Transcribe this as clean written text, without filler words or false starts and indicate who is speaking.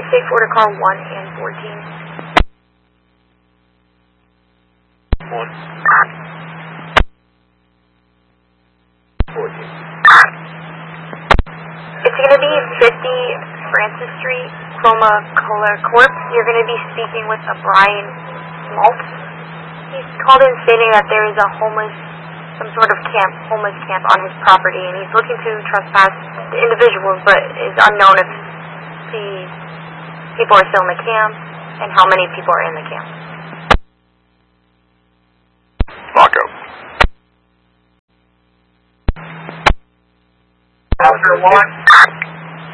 Speaker 1: Take order car 1 and 14.
Speaker 2: 1. 14.
Speaker 1: It's going to be 50 Francis Street, Chroma Color Corp. You're going to be speaking with a Brian Schmaltz. He's called in stating that there is a some sort of homeless camp on his property, and he's looking to trespass the individuals, but is unknown if the people are still in the camp and how many people are in the camp.
Speaker 2: Lockup.
Speaker 3: Officer 1.